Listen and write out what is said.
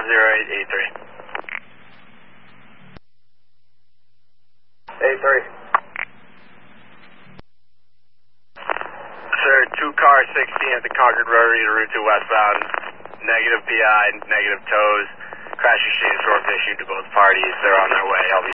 0883. 83. Sir, 2-car 16 at the Concord Rotary to Route 2 westbound. Negative PI, negative tows. Crash exchange forms issued to both parties. They're on their way. I'll be